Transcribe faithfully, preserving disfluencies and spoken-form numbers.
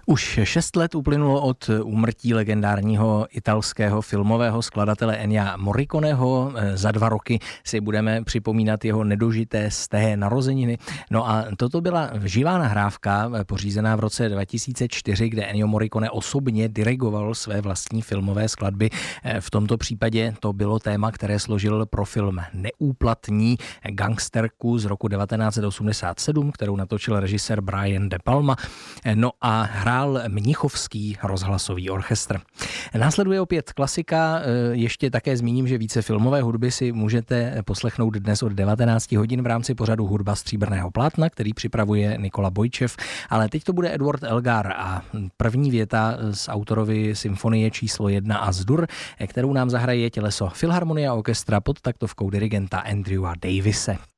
Už šest let uplynulo od úmrtí legendárního italského filmového skladatele Ennia Morriconeho. Za dva roky si budeme připomínat jeho nedožité sté narozeniny. No a toto byla živá nahrávka pořízená v roce dva tisíce čtyři, kde Ennio Morricone osobně dirigoval své vlastní filmové skladby. V tomto případě to bylo téma, které složil pro film Neúplatní gangsterku z roku devatenáct osmdesát sedm, kterou natočil režisér Brian De Palma. No a hrál Mnichovský rozhlasový orchestr. Následuje opět klasika, ještě také zmíním, že více filmové hudby si můžete poslechnout dnes od devatenáct hodin v rámci pořadu Hudba stříbrného plátna, který připravuje Nikola Bojčev, ale teď to bude Edward Elgar a první věta z autorovy symfonie číslo jedna As-Dur, kterou nám zahraje těleso Filharmonia Orchestra pod taktovkou dirigenta Andrewa Davise.